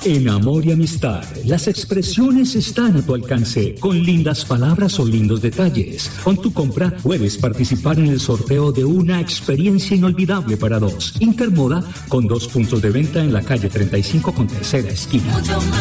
En amor y amistad, las expresiones están a tu alcance, con lindas palabras o lindos detalles. Con tu compra puedes participar en el sorteo de una experiencia inolvidable para dos. Intermoda, con 2 puntos de venta en la calle 35 con tercera esquina.